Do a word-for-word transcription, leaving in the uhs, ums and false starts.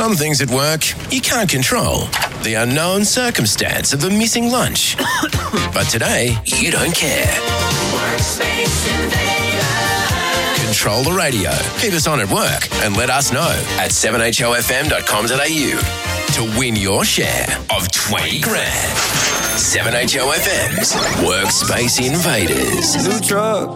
Some things at work you can't control. The unknown circumstance of a missing lunch. But today, you don't care. Workspace Invader. Control the radio. Keep us on at work and let us know at seven h o f m dot com dot a u to win your share of twenty grand. seven H O F M's Workspace Invaders. New truck.